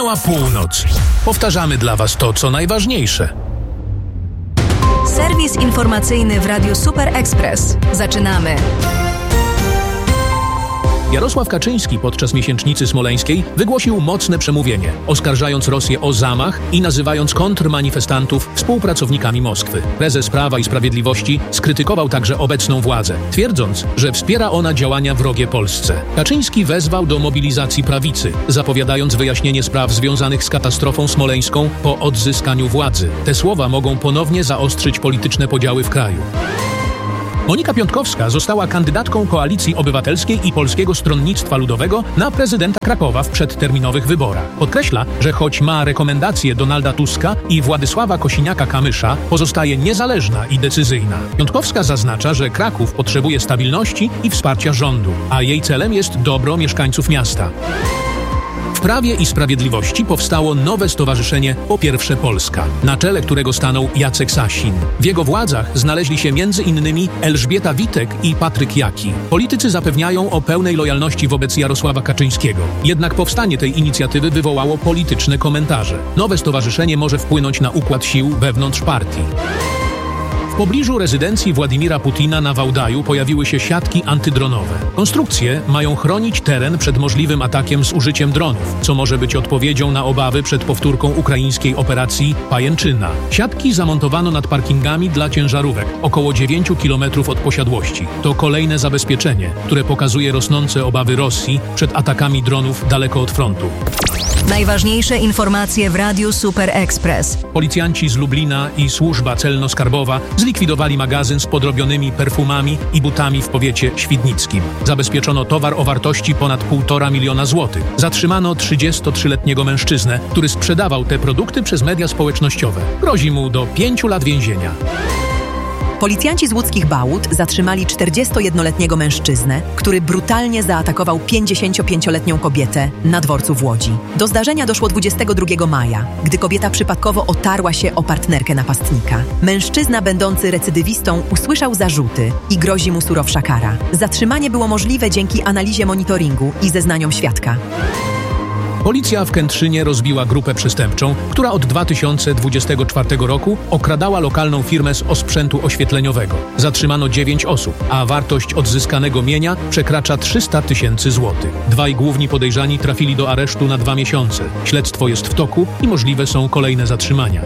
Minęła północ. Powtarzamy dla Was to, co najważniejsze. Serwis informacyjny w Radiu Super Express. Zaczynamy. Jarosław Kaczyński podczas miesięcznicy smoleńskiej wygłosił mocne przemówienie, oskarżając Rosję o zamach i nazywając kontrmanifestantów współpracownikami Moskwy. Prezes Prawa i Sprawiedliwości skrytykował także obecną władzę, twierdząc, że wspiera ona działania wrogie Polsce. Kaczyński wezwał do mobilizacji prawicy, zapowiadając wyjaśnienie spraw związanych z katastrofą smoleńską po odzyskaniu władzy. Te słowa mogą ponownie zaostrzyć polityczne podziały w kraju. Monika Piątkowska została kandydatką Koalicji Obywatelskiej i Polskiego Stronnictwa Ludowego na prezydenta Krakowa w przedterminowych wyborach. Podkreśla, że choć ma rekomendacje Donalda Tuska i Władysława Kosiniaka-Kamysza, pozostaje niezależna i decyzyjna. Piątkowska zaznacza, że Kraków potrzebuje stabilności i wsparcia rządu, a jej celem jest dobro mieszkańców miasta. W Prawie i Sprawiedliwości powstało nowe stowarzyszenie Po Pierwsze Polska, na czele którego stanął Jacek Sasin. W jego władzach znaleźli się m.in. Elżbieta Witek i Patryk Jaki. Politycy zapewniają o pełnej lojalności wobec Jarosława Kaczyńskiego. Jednak powstanie tej inicjatywy wywołało polityczne komentarze. Nowe stowarzyszenie może wpłynąć na układ sił wewnątrz partii. W pobliżu rezydencji Władimira Putina na Wałdaju pojawiły się siatki antydronowe. Konstrukcje mają chronić teren przed możliwym atakiem z użyciem dronów, co może być odpowiedzią na obawy przed powtórką ukraińskiej operacji Pajęczyna. Siatki zamontowano nad parkingami dla ciężarówek, około 9 km od posiadłości. To kolejne zabezpieczenie, które pokazuje rosnące obawy Rosji przed atakami dronów daleko od frontu. Najważniejsze informacje w Radiu Super Express. Policjanci z Lublina i służba celno-skarbowa zlikwidowali magazyn z podrobionymi perfumami i butami w powiecie świdnickim. Zabezpieczono towar o wartości ponad 1,5 miliona złotych. Zatrzymano 33-letniego mężczyznę, który sprzedawał te produkty przez media społecznościowe. Grozi mu do 5 lat więzienia. Policjanci z łódzkich Bałut zatrzymali 41-letniego mężczyznę, który brutalnie zaatakował 55-letnią kobietę na dworcu w Łodzi. Do zdarzenia doszło 22 maja, gdy kobieta przypadkowo otarła się o partnerkę napastnika. Mężczyzna będący recydywistą usłyszał zarzuty i grozi mu surowsza kara. Zatrzymanie było możliwe dzięki analizie monitoringu i zeznaniom świadka. Policja w Kętrzynie rozbiła grupę przestępczą, która od 2024 roku okradała lokalną firmę z osprzętu oświetleniowego. Zatrzymano 9 osób, a wartość odzyskanego mienia przekracza 300 000 złotych. Dwaj główni podejrzani trafili do aresztu na 2 miesiące. Śledztwo jest w toku i możliwe są kolejne zatrzymania.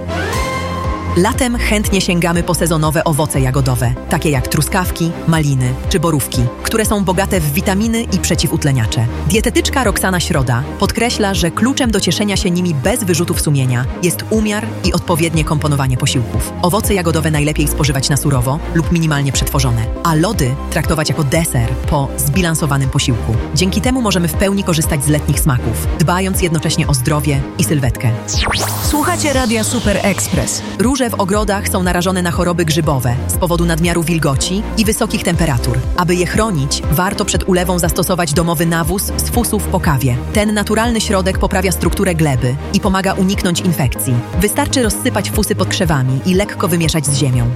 Latem chętnie sięgamy po sezonowe owoce jagodowe, takie jak truskawki, maliny czy borówki, które są bogate w witaminy i przeciwutleniacze. Dietetyczka Roxana Środa podkreśla, że kluczem do cieszenia się nimi bez wyrzutów sumienia jest umiar i odpowiednie komponowanie posiłków. Owoce jagodowe najlepiej spożywać na surowo lub minimalnie przetworzone, a lody traktować jako deser po zbilansowanym posiłku. Dzięki temu możemy w pełni korzystać z letnich smaków, dbając jednocześnie o zdrowie i sylwetkę. Słuchacie Radia Super Express. Róże w ogrodach są narażone na choroby grzybowe z powodu nadmiaru wilgoci i wysokich temperatur. Aby je chronić, warto przed ulewą zastosować domowy nawóz z fusów po kawie. Ten naturalny środek poprawia strukturę gleby i pomaga uniknąć infekcji. Wystarczy rozsypać fusy pod krzewami i lekko wymieszać z ziemią.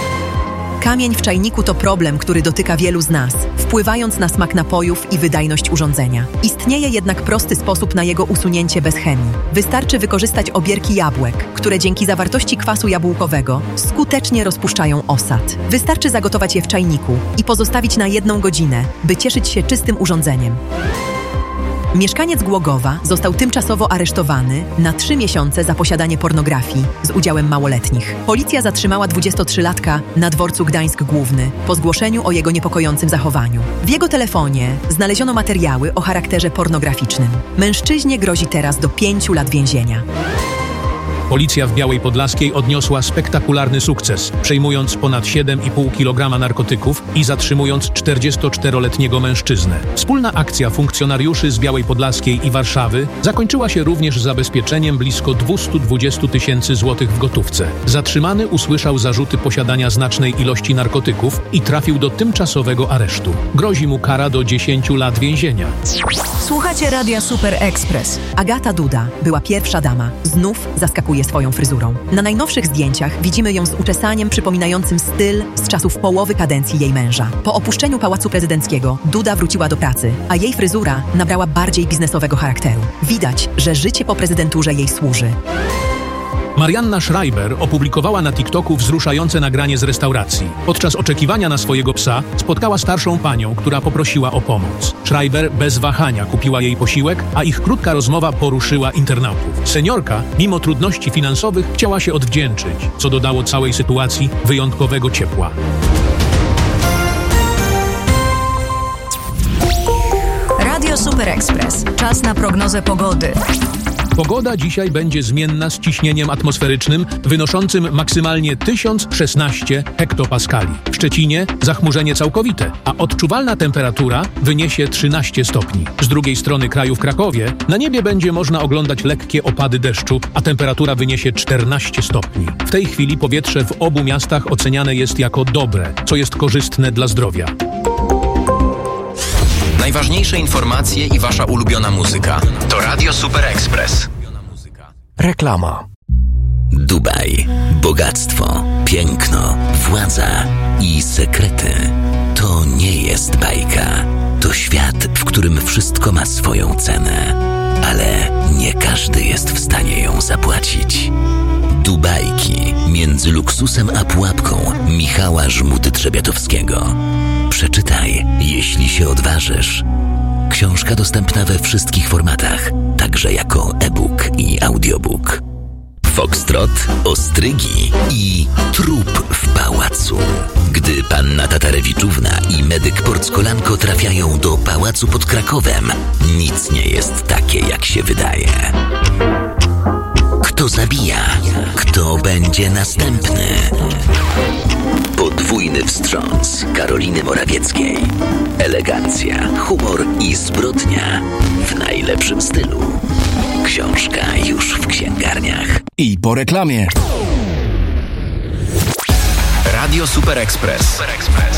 Kamień w czajniku to problem, który dotyka wielu z nas, wpływając na smak napojów i wydajność urządzenia. Istnieje jednak prosty sposób na jego usunięcie bez chemii. Wystarczy wykorzystać obierki jabłek, które dzięki zawartości kwasu jabłkowego skutecznie rozpuszczają osad. Wystarczy zagotować je w czajniku i pozostawić na 1 godzinę, by cieszyć się czystym urządzeniem. Mieszkaniec Głogowa został tymczasowo aresztowany na 3 miesiące za posiadanie pornografii z udziałem małoletnich. Policja zatrzymała 23-latka na dworcu Gdańsk Główny po zgłoszeniu o jego niepokojącym zachowaniu. W jego telefonie znaleziono materiały o charakterze pornograficznym. Mężczyźnie grozi teraz do 5 lat więzienia. Policja w Białej Podlaskiej odniosła spektakularny sukces, przejmując ponad 7,5 kg narkotyków i zatrzymując 44-letniego mężczyznę. Wspólna akcja funkcjonariuszy z Białej Podlaskiej i Warszawy zakończyła się również zabezpieczeniem blisko 220 000 złotych w gotówce. Zatrzymany usłyszał zarzuty posiadania znacznej ilości narkotyków i trafił do tymczasowego aresztu. Grozi mu kara do 10 lat więzienia. Słuchacie Radia Super Express. Agata Duda była pierwsza dama. Znów zaskakuje fascynuje swoją fryzurą. Na najnowszych zdjęciach widzimy ją z uczesaniem przypominającym styl z czasów połowy kadencji jej męża. Po opuszczeniu Pałacu Prezydenckiego Duda wróciła do pracy, a jej fryzura nabrała bardziej biznesowego charakteru. Widać, że życie po prezydenturze jej służy. Marianna Schreiber opublikowała na TikToku wzruszające nagranie z restauracji. Podczas oczekiwania na swojego psa spotkała starszą panią, która poprosiła o pomoc. Schreiber bez wahania kupiła jej posiłek, a ich krótka rozmowa poruszyła internautów. Seniorka, mimo trudności finansowych, chciała się odwdzięczyć, co dodało całej sytuacji wyjątkowego ciepła. Radio Super Express. Czas na prognozę pogody. Pogoda dzisiaj będzie zmienna z ciśnieniem atmosferycznym wynoszącym maksymalnie 1016 hektopaskali. W Szczecinie zachmurzenie całkowite, a odczuwalna temperatura wyniesie 13 stopni. Z drugiej strony kraju w Krakowie na niebie będzie można oglądać lekkie opady deszczu, a temperatura wyniesie 14 stopni. W tej chwili powietrze w obu miastach oceniane jest jako dobre, co jest korzystne dla zdrowia. Najważniejsze informacje i wasza ulubiona muzyka to Radio Super Express. Reklama. Dubaj, bogactwo, piękno, władza i sekrety. To nie jest bajka. To świat, w którym wszystko ma swoją cenę. Ale nie każdy jest w stanie ją zapłacić. Dubajki między luksusem a pułapką Michała Żmudy-Trzebiatowskiego. Przeczytaj, jeśli się odważysz. Książka dostępna we wszystkich formatach, także jako e-book i audiobook. Foxtrot, ostrygi i trup w pałacu. Gdy panna Tatarewiczówna i medyk Porckolanko trafiają do pałacu pod Krakowem, nic nie jest takie, jak się wydaje. Kto zabija? Kto będzie następny? Podwójny wstrząs Karoliny Morawieckiej. Elegancja, humor i zbrodnia w najlepszym stylu. Książka już w księgarniach. I po reklamie. Radio Super Express.